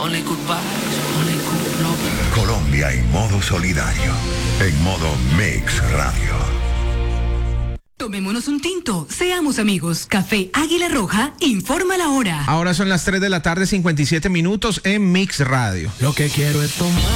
Only goodbyes, only good love. Colombia en modo solidario. En modo Mix Radio. Tomémonos un tinto, seamos amigos. Café Águila Roja informa la hora. Ahora son las 3 de la tarde, 57 minutos en Mix Radio. Lo que quiero es tomar.